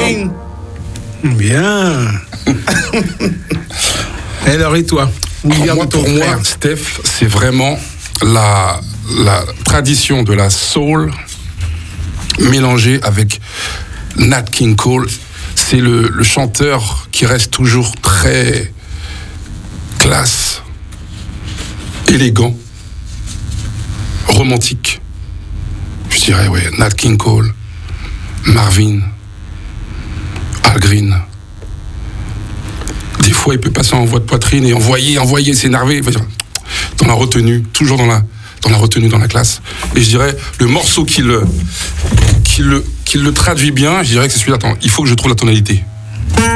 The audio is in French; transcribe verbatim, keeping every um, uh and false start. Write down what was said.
Marvin. Bien. Et alors, et toi? Alors moi, pour moi, Steph, c'est vraiment la, la tradition de la soul mélangée avec Nat King Cole. C'est le, le chanteur qui reste toujours très classe, élégant, romantique. Je dirais, oui, Nat King Cole, Marvin, Al Green. Des fois, il peut passer en voix de poitrine et envoyer, envoyer, s'énerver. Dans la retenue, toujours dans la, dans la retenue, dans la classe. Et je dirais, le morceau qui le, qui le, qui le traduit bien, je dirais que c'est celui-là. Attends, il faut que je trouve la tonalité.